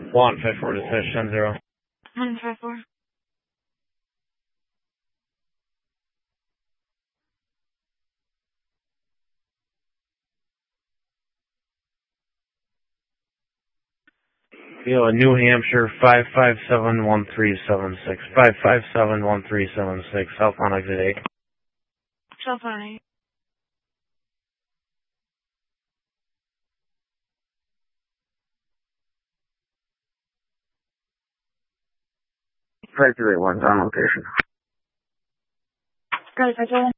154 to 10-0. 154. New Hampshire 5571376. 5571376. South on exit 8. Cell phone 8. Factory 1's on location. Got it,